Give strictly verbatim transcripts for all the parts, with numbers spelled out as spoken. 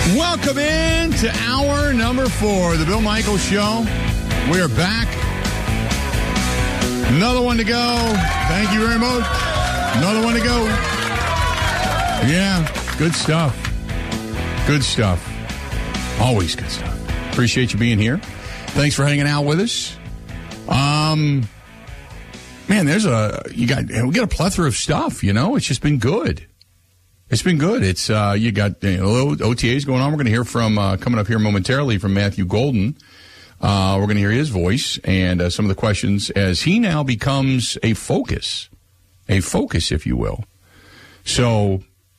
Welcome in to hour number four of the Bill Michaels Show. We are back. Another one to go. Thank you very much. Another one to go. Yeah, good stuff. Good stuff. Always good stuff. Appreciate you being here. Thanks for hanging out with us. Um, man, there's a you got we got a plethora of stuff. You know, it's just been good. It's been good. It's uh, you got you know, O T As going on. We're going to hear from uh, coming up here momentarily from Matthew Golden. Uh, we're going to hear his voice and uh, some of the questions as he now becomes a focus, a focus, if you will. So,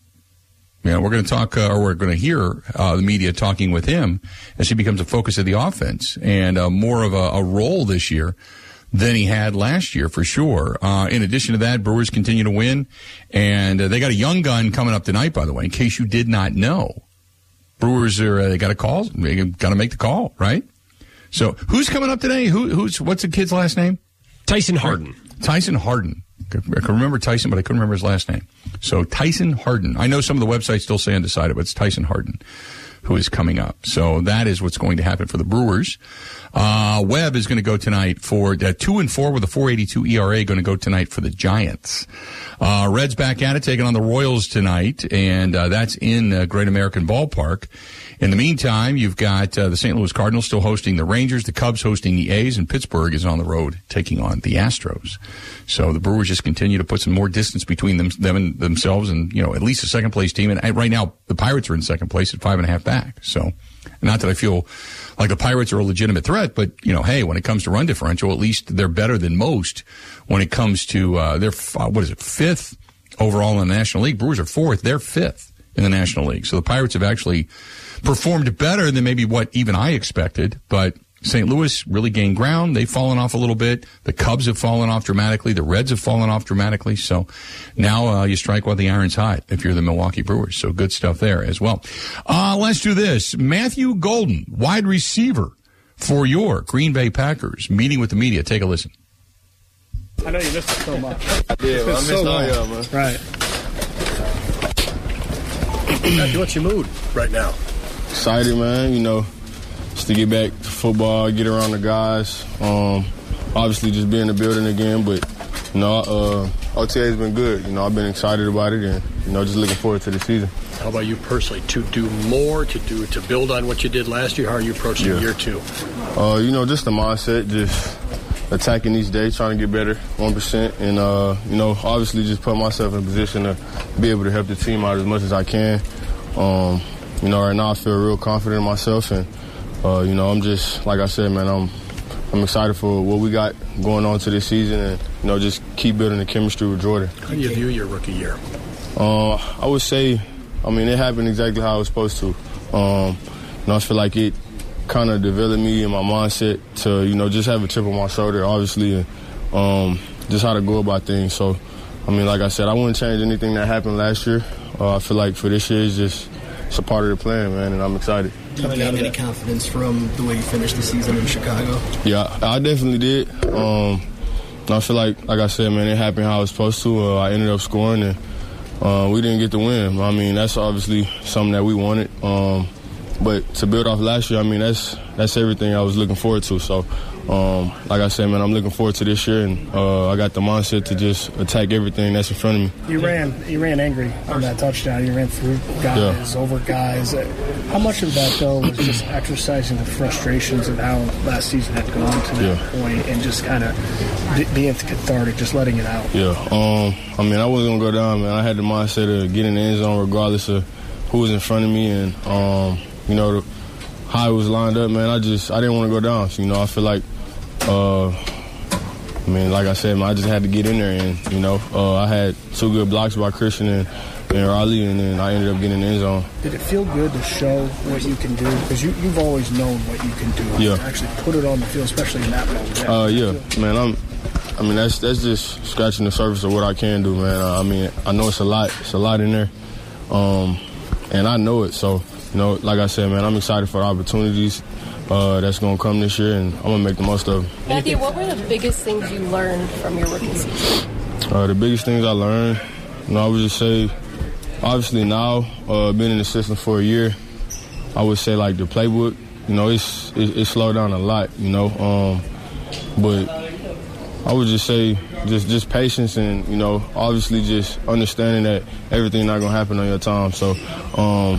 you know, we're going to talk, uh, or we're going to hear uh, the media talking with him as he becomes a focus of the offense and uh, more of a, a role this year than he had last year, for sure. Uh, in addition to that, Brewers continue to win, and uh, they got a young gun coming up tonight, by the way, in case you did not know. Brewers are, uh, they got a call. They got to make the call, right? So who's coming up today? Who, who's, what's the kid's last name? Tyson Harden. Tyson Harden. I can remember Tyson, but I couldn't remember his last name. So Tyson Harden. I know some of the websites still say undecided, but it's Tyson Harden who is coming up. So that is what's going to happen for the Brewers. Uh, Webb is going to go tonight for uh, two and four with a four eighty-two E R A, going to go tonight for the Giants. Uh, Reds back at it, taking on the Royals tonight, and uh, that's in uh, Great American Ballpark. In the meantime, you've got uh, the Saint Louis Cardinals still hosting the Rangers, the Cubs hosting the A's, and Pittsburgh is on the road taking on the Astros. So the Brewers just continue to put some more distance between them, them and themselves, and you know at least a second place team. And right now, the Pirates are in second place at five and a half back. So, not that I feel like the Pirates are a legitimate threat, but you know, hey, when it comes to run differential, at least they're better than most. When it comes to uh, their uh, what is it, fifth overall in the National League? Brewers are fourth; they're fifth in the National League. So the Pirates have actually performed better than maybe what even I expected, but Saint Louis really gained ground. They've fallen off a little bit. The Cubs have fallen off dramatically. The Reds have fallen off dramatically. So now uh, you strike while the iron's hot if you're the Milwaukee Brewers. So good stuff there as well. Uh, let's do this. Matthew Golden, wide receiver for your Green Bay Packers, meeting with the media. Take a listen. I know you missed it so much. Yeah, well, I missed so all y'all, man. Right. Matthew, what's your mood right now? Excited, man. You know, just to get back to football, get around the guys. Um, obviously, just be in the building again. But, you know, uh, O T A has been good. You know, I've been excited about it and, you know, just looking forward to the season. How about you personally? To do more, to do to build on what you did last year? How are you approaching yeah. year two? Uh, you know, just the mindset, just attacking each day, trying to get better, one percent. And, uh, you know, obviously just put myself in a position to be able to help the team out as much as I can. Um, you know, right now I feel real confident in myself. And, uh, you know, I'm just, like I said, man, I'm I'm excited for what we got going on to this season and, you know, just keep building the chemistry with Jordan. How do you view your rookie year? Uh, I would say, I mean, it happened exactly how it was supposed to. Um, you know, I feel like it kind of developed me and my mindset to, you know, just have a chip on my shoulder, obviously, and um, just how to go about things. So, I mean, like I said, I wouldn't change anything that happened last year. Uh, I feel like for this year, it's just it's a part of the plan, man, and I'm excited. Did you gain any confidence from the way you finished the season in Chicago? Yeah, I definitely did. Um, I feel like, like I said, man, it happened how it was supposed to. Uh, I ended up scoring, and uh, we didn't get the win. I mean, that's obviously something that we wanted. Um, but to build off last year, I mean, that's that's everything I was looking forward to. So, um, like I said, man, I'm looking forward to this year, and uh, I got the mindset to just attack everything that's in front of me. You ran, you ran angry on that touchdown. You ran through guys, yeah. over guys. How much of that, though, was just exercising the frustrations of how last season had gone to that yeah. point, and just kind of being cathartic, just letting it out? Yeah. Um, I mean, I wasn't gonna go down, man. I had the mindset of getting in the end zone regardless of who was in front of me, and um, you know, the, how it was lined up, man. I just I didn't want to go down. So, you know, I feel like. Uh, I mean, like I said, man, I just had to get in there, and you know, uh, I had two good blocks by Christian and, and Raleigh, and then I ended up getting in the end zone. Did it feel good to show what you can do? Because you, you've always known what you can do. Yeah. To actually put it on the field, especially in that moment. Uh, yeah, man. I'm. I mean, that's that's just scratching the surface of what I can do, man. Uh, I mean, I know it's a lot. It's a lot in there, um, and I know it. So, you know, like I said, man, I'm excited for the opportunities. Uh, that's going to come this year, and I'm going to make the most of it. Matthew, what were the biggest things you learned from your rookie season? Uh, the biggest things I learned, you know, I would just say, obviously now, uh, being in the system for a year, I would say like the playbook, you know, it's it, it slowed down a lot, you know. Um, but I would just say just just patience and, you know, obviously just understanding that everything's not gonna happen on your time. So, um,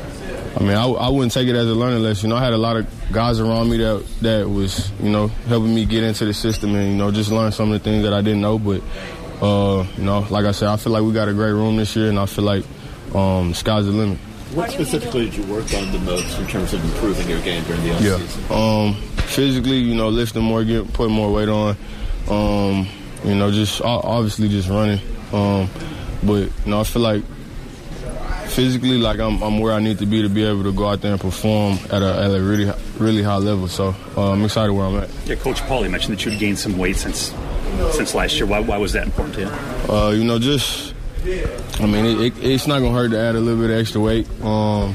I mean, I, I wouldn't take it as a learning lesson. You know, I had a lot of guys around me that that was, you know, helping me get into the system and, you know, just learn some of the things that I didn't know. But, uh, you know, like I said, I feel like we got a great room this year, and I feel like um, sky's the limit. What specifically did you work on the most in terms of improving your game during the offseason? Yeah. Um, physically, you know, lifting more, get, putting more weight on. Um, you know, just obviously just running. Um, but, you know, I feel like physically, like I'm, I'm where I need to be to be able to go out there and perform at a, at a really, really high level. So uh, I'm excited where I'm at. Yeah, Coach Paulie mentioned that you'd gained some weight since since last year. Why, why was that important to you? Uh, you know, just, I mean, it, it, it's not going to hurt to add a little bit of extra weight. Um,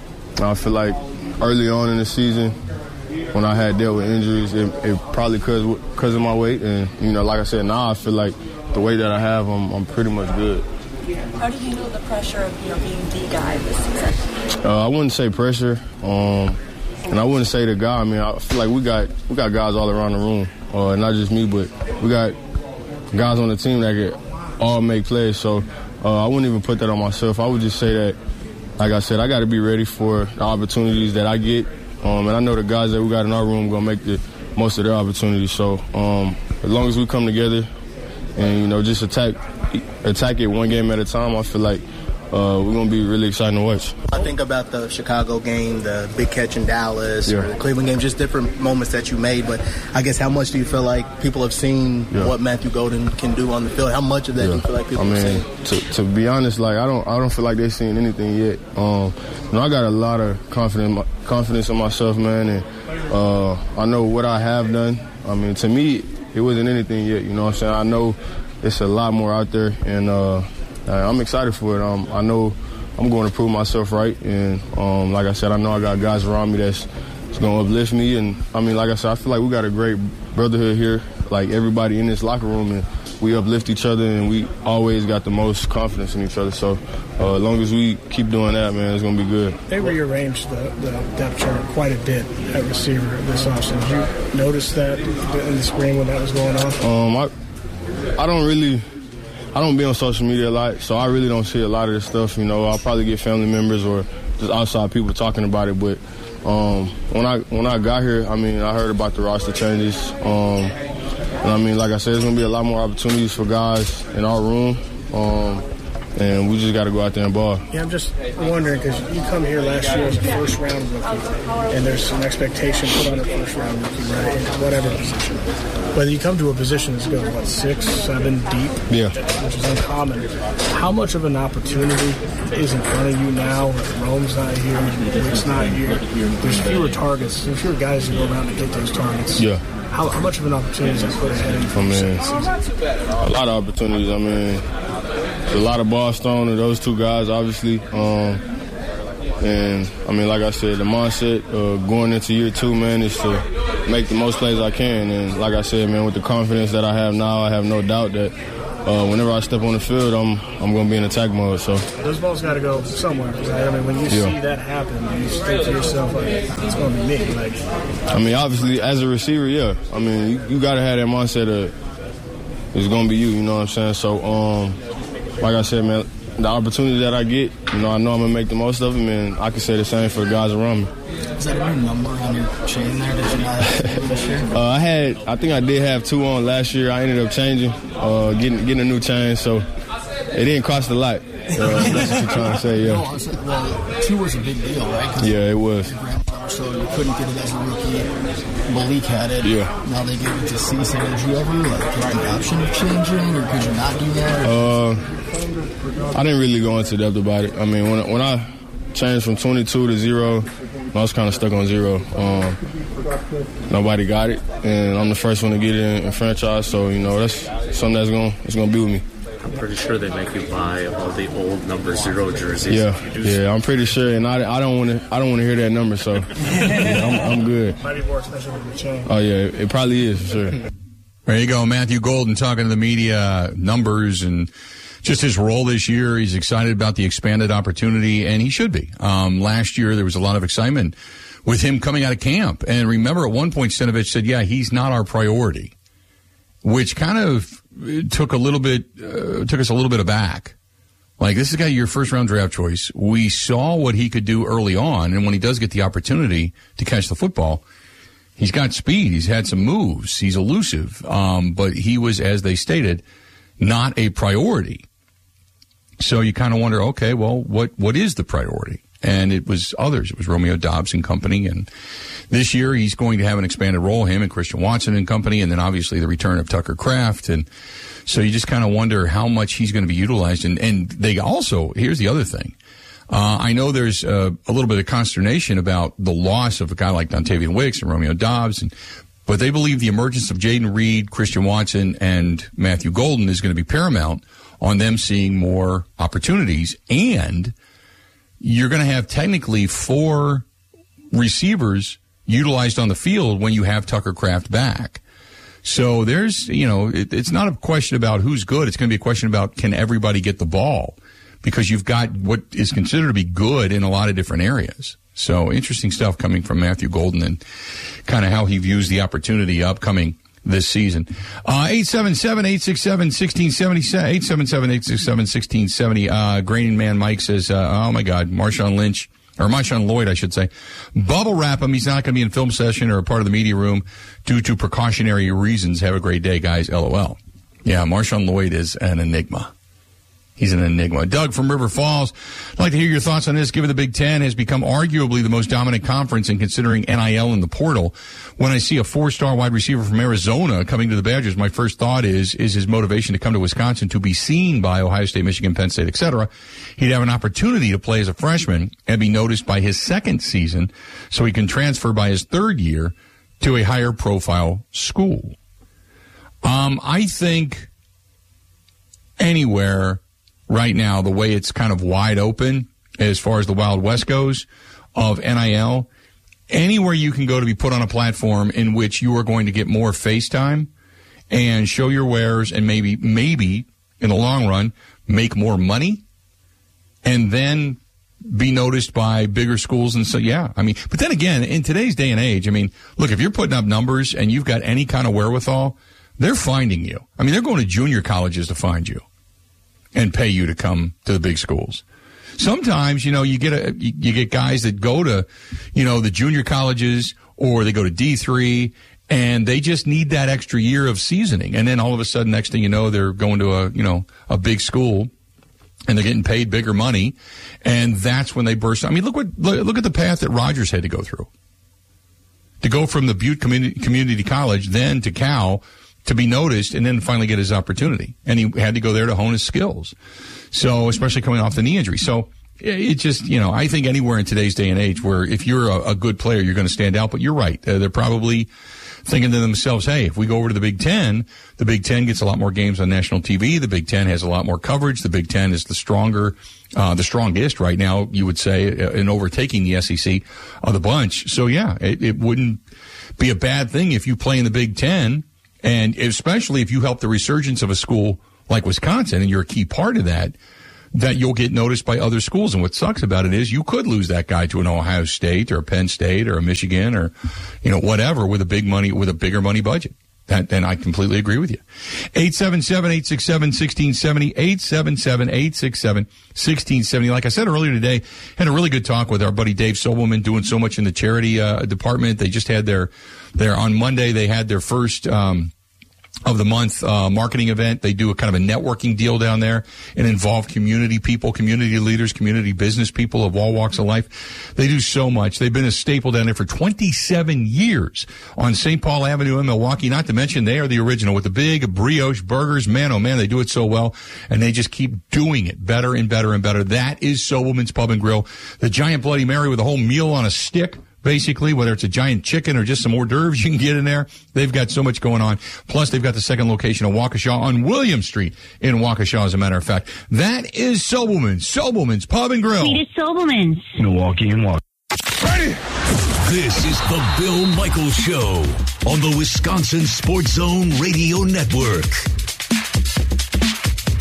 I feel like early on in the season, when I had dealt with injuries, it, it probably because of my weight. And, you know, like I said, now I feel like the weight that I have, I'm, I'm pretty much good. How did you handle the pressure of, you know, being the guy this season? Uh, I wouldn't say pressure, um, and I wouldn't say the guy. I mean, I feel like we got we got guys all around the room, uh, not just me, but we got guys on the team that can all make plays. So uh, I wouldn't even put that on myself. I would just say that, like I said, I got to be ready for the opportunities that I get, um, and I know the guys that we got in our room gonna make the most of their opportunities. So um, as long as we come together and, you know, just attack. attack it one game at a time, I feel like uh, we're going to be really exciting to watch. I think about the Chicago game, the big catch in Dallas, yeah. or the Cleveland game, just different moments that you made. But I guess how much do you feel like people have seen yeah. what Matthew Golden can do on the field? How much of that yeah. do you feel like people I mean, have seen? To, to be honest, like I don't I don't feel like they've seen anything yet. Um, you know, I got a lot of confidence, confidence in myself, man, and uh, I know what I have done. I mean, to me, it wasn't anything yet, you know what I'm saying? I know it's a lot more out there, and uh, I'm excited for it. Um, I know I'm going to prove myself right, and um, like I said, I know I got guys around me that's, that's going to uplift me. And I mean, like I said, I feel like we got a great brotherhood here. Like everybody in this locker room, and we uplift each other, and we always got the most confidence in each other. So uh, as long as we keep doing that, man, it's going to be good. They rearranged the, the depth chart quite a bit at receiver this offseason. Did you notice that in the spring when that was going on? Um, I. I don't really, I don't be on social media a lot, so I really don't see a lot of this stuff. You know, I'll probably get family members or just outside people talking about it. But um, when I when I got here, I mean, I heard about the roster changes. Um, and I mean, like I said, there's gonna be a lot more opportunities for guys in our room. Um, And we just got to go out there and ball. Yeah, I'm just wondering, because you come here last year as a first-round rookie, and there's some expectation put on a first-round rookie, right, in whatever position. Whether you come to a position that's go, what, six, seven deep, yeah. which is uncommon. How much of an opportunity is in front of you now? Rome's not here, Rick's not here. There's fewer targets. There's fewer guys to go around and get those targets. Yeah. How, how much of an opportunity is that put ahead of you? I mean, a lot of opportunities. I mean, a lot of balls thrown to those two guys, obviously. Um, and, I mean, like I said, the mindset uh, going into year two, man, is to make the most plays I can. And like I said, man, with the confidence that I have now, I have no doubt that uh, whenever I step on the field, I'm I'm going to be in attack mode. So those balls got to go somewhere, right? I mean, when you yeah. see that happen, you think to yourself, like, it's going to be me. Like, I mean, obviously, as a receiver, yeah. I mean, you, you got to have that mindset of it's going to be you, you know what I'm saying? So, um, like I said, man, the opportunity that I get, you know, I know I'm going to make the most of them, and I can say the same for the guys around me. Is that a new number on your chain there? Did you not have this year? Uh, I had, I think I did have two on last year. I ended up changing, uh, getting getting a new chain, so it didn't cost a lot. Uh, that's what you're trying to say, yeah. No, I was like, well, two was a big deal, right? Yeah, it was. So you couldn't get it as a rookie. Malik had it. Yeah. Now they gave it to Cecil. Did you ever like get the option of changing, or could you not do that? Uh, I didn't really go into depth about it. I mean, when when I changed from twenty-two to zero, I was kind of stuck on zero. Um, nobody got it, and I'm the first one to get it in, in franchise. So you know that's something that's gonna it's gonna be with me. I'm pretty sure they make you buy all the old number zero jerseys. Yeah, yeah, I'm pretty sure, and I, I don't want to I don't want to hear that number, so yeah, I'm, I'm good. Might be more expensive than the chain. Oh yeah, it probably is for sure. There you go, Matthew Golden talking to the media, numbers and just his role this year. He's excited about the expanded opportunity, and he should be. Um, last year, there was a lot of excitement with him coming out of camp. And remember, at one point, Stenavich said, yeah, he's not our priority, which kind of took a little bit, uh, took us a little bit aback. Like, this is a guy, your first-round draft choice. We saw what he could do early on, and when he does get the opportunity to catch the football, he's got speed. He's had some moves. He's elusive. Um, but he was, as they stated, not a priority. So you kind of wonder, okay, well, what what is the priority? And it was others. It was Romeo Doubs and company. And this year he's going to have an expanded role, him and Christian Watson and company, and then obviously the return of Tucker Kraft. And so you just kind of wonder how much he's going to be utilized. And, and they also, here's the other thing. Uh, I know there's uh, a little bit of consternation about the loss of a guy like Dontavian Wicks and Romeo Doubs, and, but they believe the emergence of Jaden Reed, Christian Watson, and Matthew Golden is going to be paramount on them seeing more opportunities. And you're going to have technically four receivers utilized on the field when you have Tucker Kraft back. So there's, you know, it, it's not a question about who's good. It's going to be a question about can everybody get the ball, because you've got what is considered to be good in a lot of different areas. So interesting stuff coming from Matthew Golden and kind of how he views the opportunity upcoming this season. Uh, eight seven seven, eight six seven, one six seven zero, eight seven seven, eight six seven, one six seven zero. Uh, Graining Man Mike says, uh, oh my God, Marshawn Lynch, or Marshawn Lloyd, I should say. Bubble wrap him. He's not going to be in film session or a part of the media room due to precautionary reasons. Have a great day, guys. L O L. Yeah, Marshawn Lloyd is an enigma. He's an enigma. Doug from River Falls, I'd like to hear your thoughts on this. Given the Big Ten has become arguably the most dominant conference in considering N I L in the portal, when I see a four-star wide receiver from Arizona coming to the Badgers, my first thought is, is his motivation to come to Wisconsin to be seen by Ohio State, Michigan, Penn State, et cetera. He'd have an opportunity to play as a freshman and be noticed by his second season so he can transfer by his third year to a higher profile school. Um, I think anywhere right now, the way it's kind of wide open as far as the Wild West goes of N I L, anywhere you can go to be put on a platform in which you are going to get more face time and show your wares and maybe, maybe in the long run, make more money and then be noticed by bigger schools. And so, yeah, I mean, but then again, in today's day and age, I mean, look, if you're putting up numbers and you've got any kind of wherewithal, they're finding you. I mean, they're going to junior colleges to find you and pay you to come to the big schools. Sometimes, you know, you get a, you, you get guys that go to, you know, the junior colleges or they go to D three and they just need that extra year of seasoning. And then all of a sudden, next thing you know, they're going to a, you know, a big school and they're getting paid bigger money. And that's when they burst. I mean, look what, look, look at the path that Rodgers had to go through to go from the Butte Community, Community College, then to Cal, to be noticed and then finally get his opportunity. And he had to go there to hone his skills. So, especially coming off the knee injury. So, it just, you know, I think anywhere in today's day and age where if you're a, a good player, you're going to stand out. But you're right. Uh, they're probably thinking to themselves, hey, if we go over to the Big Ten, the Big Ten gets a lot more games on national T V. The Big Ten has a lot more coverage. The Big Ten is the stronger, uh, the strongest right now, you would say, in overtaking the S E C of the bunch. So, yeah, it, it wouldn't be a bad thing if you play in the Big Ten. And especially if you help the resurgence of a school like Wisconsin and you're a key part of that, that you'll get noticed by other schools. And what sucks about it is you could lose that guy to an Ohio State or a Penn State or a Michigan or, you know, whatever with a big money, with a bigger money budget. That, and I completely agree with you. eight seven seven, eight six seven, one six seven zero, eight seven seven, eight six seven, one six seven zero. Like I said earlier today, had a really good talk with our buddy Dave Sobelman doing so much in the charity uh, department. They just had their, their, on Monday, they had their first, um, of the month uh, marketing event. They do a kind of a networking deal down there and involve community people, community leaders, community business people of all walks of life. They do so much. They've been a staple down there for twenty-seven years on Saint Paul Avenue in Milwaukee. Not to mention they are the original with the big brioche burgers. Man, oh man, they do it so well. And they just keep doing it better and better and better. That is Sobelman's Pub and Grill. The giant Bloody Mary with a whole meal on a stick. Basically, whether it's a giant chicken or just some hors d'oeuvres you can get in there, they've got so much going on. Plus, they've got the second location in Waukesha on William Street in Waukesha, as a matter of fact. That is Sobelman's. Sobelman's Pub and Grill. It is Sobelman's. Milwaukee and Waukesha. Ready? This is the Bill Michaels Show on the Wisconsin Sports Zone Radio Network.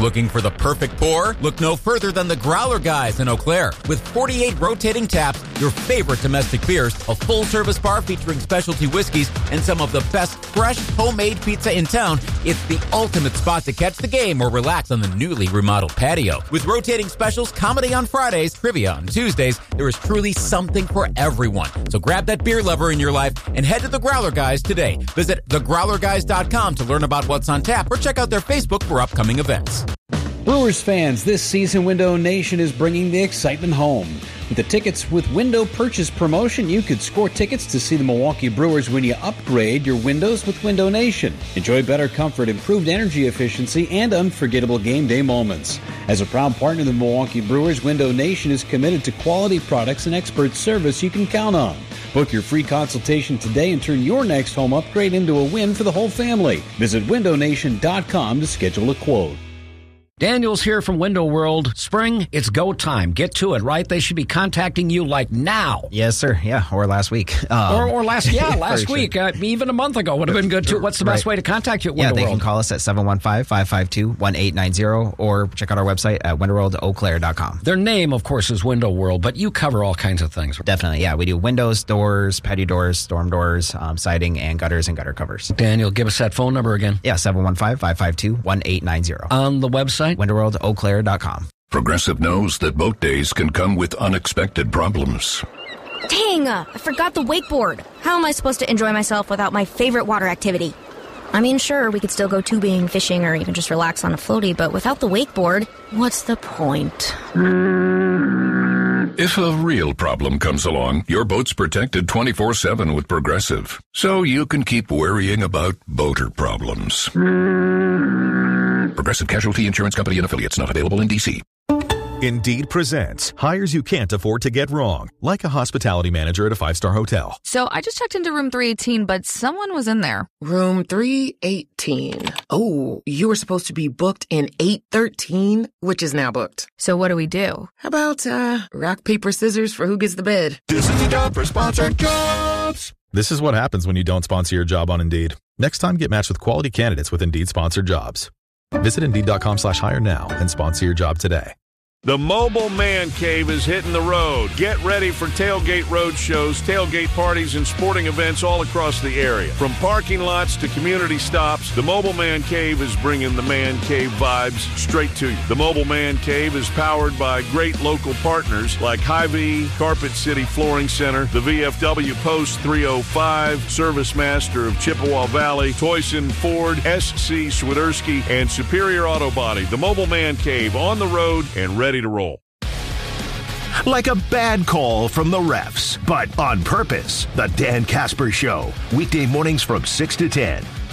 Looking for the perfect pour? Look no further than the Growler Guys in Eau Claire. With forty-eight rotating taps, your favorite domestic beers, a full-service bar featuring specialty whiskeys, and some of the best fresh homemade pizza in town, it's the ultimate spot to catch the game or relax on the newly remodeled patio. With rotating specials, comedy on Fridays, trivia on Tuesdays, there is truly something for everyone. So grab that beer lover in your life and head to the Growler Guys today. Visit the growler guys dot com to learn about what's on tap or check out their Facebook for upcoming events. Brewers fans, this season Window Nation is bringing the excitement home. With the Tickets with Window purchase promotion, you could score tickets to see the Milwaukee Brewers when you upgrade your windows with Window Nation. Enjoy better comfort, improved energy efficiency, and unforgettable game day moments. As a proud partner of the Milwaukee Brewers, Window Nation is committed to quality products and expert service you can count on. Book your free consultation today and turn your next home upgrade into a win for the whole family. Visit window nation dot com to schedule a quote. Daniel's here from Window World. Spring, it's go time. Get to it, right? They should be contacting you like now. Yes, sir. Yeah, or last week. Um, or, or last, yeah, last week. Uh, even a month ago would have been good too. What's the best right. way to contact you at Window World? Yeah, they World? can call us at seven one five, five five two, one eight nine zero or check out our website at window world eau claire dot com. Their name, of course, is Window World, but you cover all kinds of things. Definitely, yeah. We do windows, doors, patio doors, storm doors, um, siding, and gutters and gutter covers. Daniel, give us that phone number again. Yeah, seven one five, five five two, one eight nine zero. On the website? window world eau claire dot com. Progressive knows that boat days can come with unexpected problems. Dang, I forgot the wakeboard. How am I supposed to enjoy myself without my favorite water activity? I mean, sure, we could still go tubing, fishing, or even just relax on a floaty, but without the wakeboard, what's the point? If a real problem comes along, your boat's protected twenty-four seven with Progressive, so you can keep worrying about boater problems. Progressive Casualty Insurance Company and Affiliates, not available in D C. Indeed presents hires you can't afford to get wrong, like a hospitality manager at a five-star hotel. So I just checked into room three eighteen, but someone was in there. Room three eighteen. Oh, you were supposed to be booked in eight thirteen, which is now booked. So what do we do? How about, uh, rock, paper, scissors for who gets the bed? This is the job for sponsored jobs. This is what happens when you don't sponsor your job on Indeed. Next time, get matched with quality candidates with Indeed sponsored jobs. Visit Indeed.com slash hire now and sponsor your job today. The Mobile Man Cave is hitting the road. Get ready for tailgate road shows, tailgate parties, and sporting events all across the area. From parking lots to community stops, the Mobile Man Cave is bringing the Man Cave vibes straight to you. The Mobile Man Cave is powered by great local partners like Hy-Vee, Carpet City Flooring Center, the V F W Post three oh five, Service Master of Chippewa Valley, Toyson Ford, S C Swiderski, and Superior Auto Body. The Mobile Man Cave on the road and ready to roll. Like a bad call from the refs, but on purpose. The Dan Casper Show, weekday mornings from six to ten